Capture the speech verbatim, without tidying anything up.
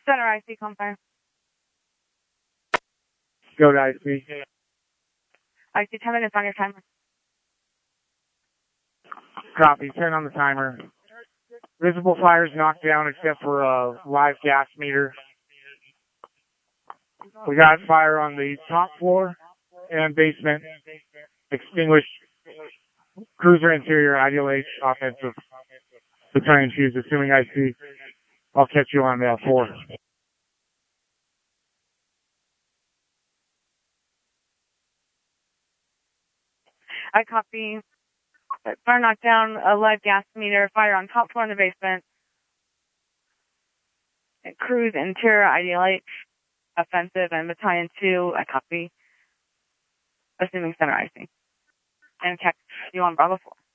Center I C, Compire. Go to I C. I C ten minutes on your timer. Copy. Turn on the timer. Visible fires knocked down except for a live gas meter. We got fire on the top floor and basement. Extinguished. Cruiser interior, ideal H, offensive. Battalion Fuse, assuming I C. I'll catch you on uh, four. I copy. Fire knocked down a live gas meter. Fire on top floor in the basement. Cruise interior, ideal H, offensive, and Battalion two. I copy. Assuming Center I C. And catch you on Bravo four.